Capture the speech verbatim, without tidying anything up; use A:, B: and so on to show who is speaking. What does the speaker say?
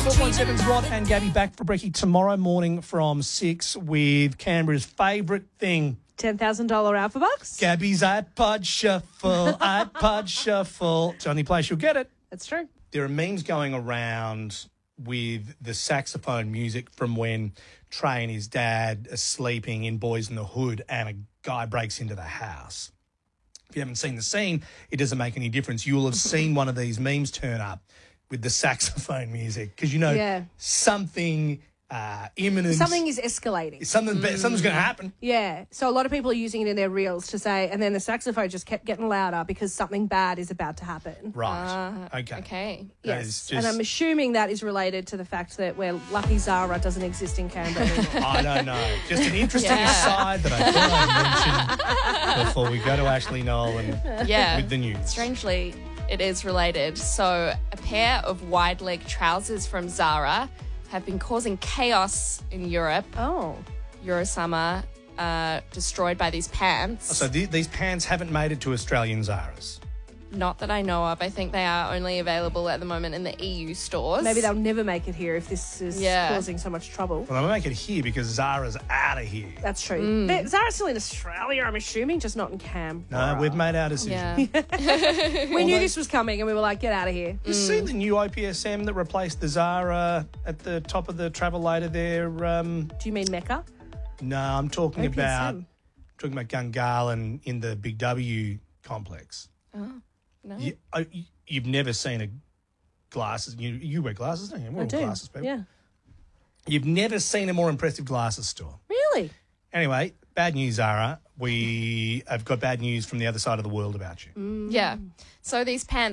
A: four point seven's Rod and Gabby back for brekkie tomorrow morning from six with Canberra's favourite thing.
B: ten thousand dollars Alpha Bucks.
A: Gabby's iPod Shuffle, iPod Shuffle. It's the only place you'll get it.
B: That's true.
A: There are memes going around with the saxophone music from when Trey and his dad are sleeping in Boys in the Hood and a guy breaks into the house. If you haven't seen the scene, it doesn't make any difference. You'll have seen one of these memes turn up with the saxophone music because you know
B: Yeah.
A: something uh, imminent.
B: Something is escalating.
A: Something, something's going to happen.
B: Yeah. So a lot of people are using it in their reels to say, and then the saxophone just kept getting louder because something bad is about to happen.
A: Right.
C: Uh,
A: okay.
C: Okay.
A: That
B: Yes.
A: is just-
B: And I'm assuming that is related to the fact that we're lucky Zara doesn't exist in Canberra anymore.
A: I don't know. Just an interesting
C: Yeah.
A: aside that I thought I'd mention before we go to Ashley Nolan
C: Yeah.
A: with the news.
C: Strangely, it is related. So, a pair of wide leg trousers from Zara have been causing chaos in Europe.
B: Oh.
C: Eurosummer, uh, destroyed by these pants.
A: So th- these pants haven't made it to Australian Zara's.
C: Not that I know of. I think they are only available at the moment in the E U stores.
B: Maybe they'll never make it here if this is
C: Yeah.
B: causing so much trouble.
A: Well, they'll make it here because Zara's out of here.
B: That's true.
C: Mm.
B: But Zara's still in Australia, I'm assuming, just not in Canberra.
A: No, we've made our decision.
C: Yeah.
B: We knew this was coming and we were like, get out of here.
A: You see the new I P S M that replaced the Zara at the top of the Travelator there? Um,
B: Do you mean Mecca?
A: no, I'm talking
B: I P S M.
A: about talking about Gungahlin in the Big W complex.
C: Oh, no.
A: You, uh, you- you've never seen a glasses. You, you wear glasses, don't you? We're
B: I
A: all
B: do.
A: glasses people.
B: Yeah.
A: You've never seen a more impressive glasses store.
B: Really?
A: Anyway, bad news, Zara. We have got bad news from the other side of the world about you.
C: Yeah. So these pants